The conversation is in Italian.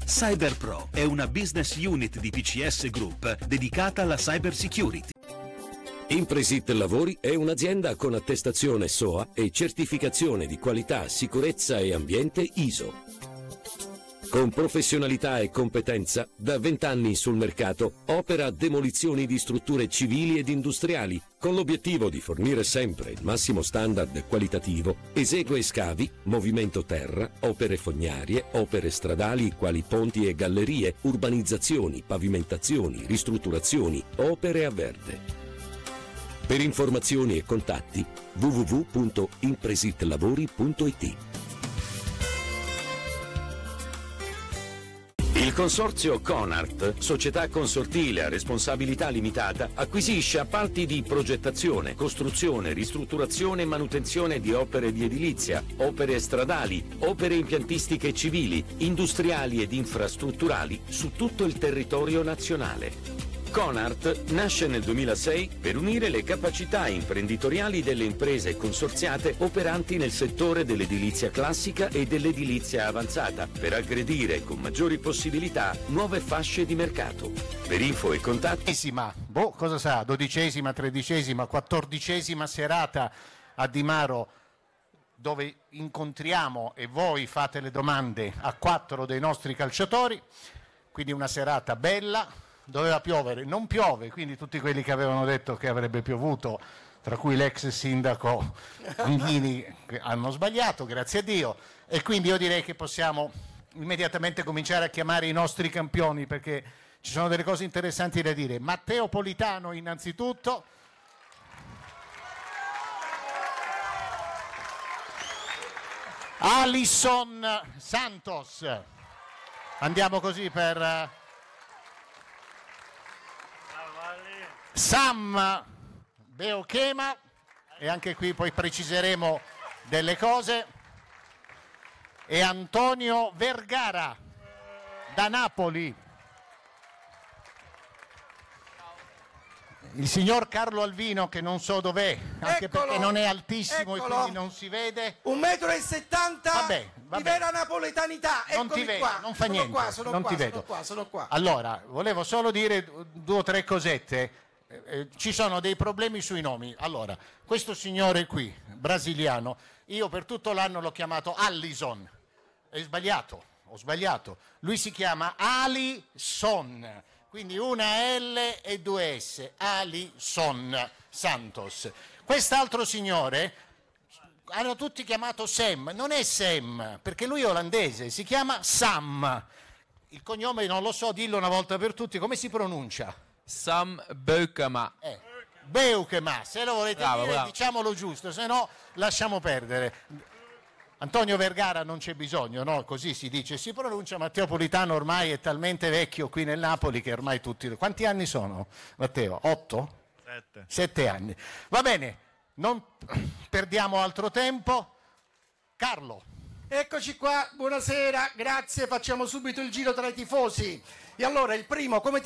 CyberPro è una business unit di PCS Group dedicata alla cyber security. Impresit Lavori è un'azienda con attestazione SOA e certificazione di qualità, sicurezza e ambiente ISO. Con professionalità e competenza, da 20 anni sul mercato, opera demolizioni di strutture civili ed industriali, con l'obiettivo di fornire sempre il massimo standard qualitativo, esegue scavi, movimento terra, opere fognarie, opere stradali quali ponti e gallerie, urbanizzazioni, pavimentazioni, ristrutturazioni, opere a verde. Per informazioni e contatti www.impresitlavori.it. Il consorzio Conart, società consortile a responsabilità limitata, acquisisce appalti di progettazione, costruzione, ristrutturazione e manutenzione di opere di edilizia, opere stradali, opere impiantistiche civili, industriali ed infrastrutturali su tutto il territorio nazionale. Conart nasce nel 2006 per unire le capacità imprenditoriali delle imprese consorziate operanti nel settore dell'edilizia classica e dell'edilizia avanzata, per aggredire con maggiori possibilità nuove fasce di mercato. Per info e contatti... Cosa sa? 12ª, 13ª, 14ª serata a Di Maro, dove incontriamo e voi fate le domande a 4 dei nostri calciatori, quindi una serata bella. Doveva piovere, non piove, quindi tutti quelli che avevano detto che avrebbe piovuto, tra cui l'ex sindaco Anghini, hanno sbagliato, grazie a Dio, e quindi io direi che possiamo immediatamente cominciare a chiamare i nostri campioni, perché ci sono delle cose interessanti da dire. Matteo Politano innanzitutto. Alisson Santos. Andiamo così per... Sam Beochema, e anche qui poi preciseremo delle cose, e Antonio Vergara da Napoli. Il signor Carlo Alvino, che non so dov'è, anche Eccolo, perché non è altissimo, eccolo. E quindi non si vede. 1,70 m Vabbè. di vera napoletanità. Non ti vedo, qua. non fa niente. Sono qua. Allora, volevo solo dire 2 o 3 cosette. Ci sono dei problemi sui nomi. Allora, questo signore qui, brasiliano, io per tutto l'anno l'ho chiamato Allison. È sbagliato, ho sbagliato. Lui si chiama Alisson, quindi una L e 2 S. Alisson Santos. Quest'altro signore hanno tutti chiamato Sam. Non è Sam, perché lui è olandese, si chiama Sam. Il cognome non lo so, dillo una volta per tutti, come si pronuncia? Sam Beukema. Beukema, se lo volete dire bravo. diciamolo giusto, se no lasciamo perdere. Antonio Vergara non c'è bisogno, no? Così si dice, si pronuncia. Matteo Politano ormai è talmente vecchio qui nel Napoli che ormai tutti... Quanti anni sono, Matteo? 8? 7 anni. Va bene, non perdiamo altro tempo. Carlo. Eccoci qua, buonasera, grazie, facciamo subito il giro tra i tifosi. E allora il primo, come